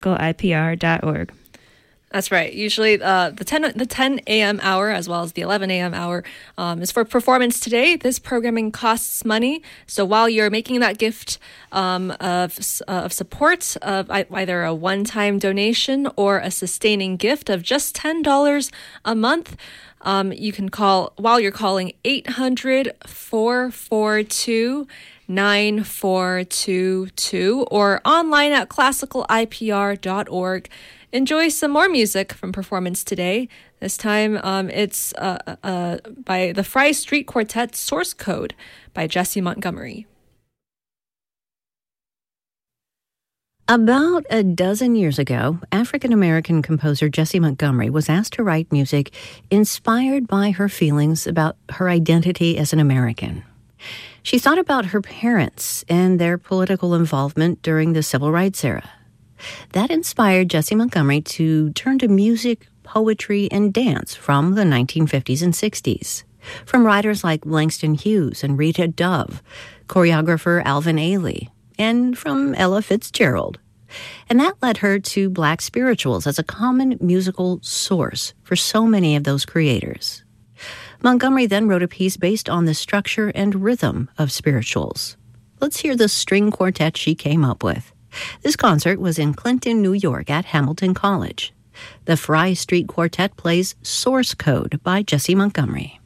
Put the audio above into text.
IPR.org. That's right. Usually the 10 a.m. hour as well as the 11 a.m. hour is for Performance Today. This programming costs money. So while you're making that gift of support of either a one-time donation or a sustaining gift of just $10 a month, you can call while you're calling 800-442-9422 or online at classicalipr.org. Enjoy some more music from Performance Today. This time it's by the Fry Street Quartet Source Code by Jessie Montgomery. About a dozen years ago, African-American composer Jessie Montgomery was asked to write music inspired by her feelings about her identity as an American. She thought about her parents and their political involvement during the Civil Rights era. That inspired Jessie Montgomery to turn to music, poetry, and dance from the 1950s and 60s, from writers like Langston Hughes and Rita Dove, choreographer Alvin Ailey, and from Ella Fitzgerald. And that led her to Black spirituals as a common musical source for so many of those creators. Montgomery then wrote a piece based on the structure and rhythm of spirituals. Let's hear the string quartet she came up with. This concert was in Clinton, New York at Hamilton College. The Fry Street Quartet plays Source Code by Jessie Montgomery.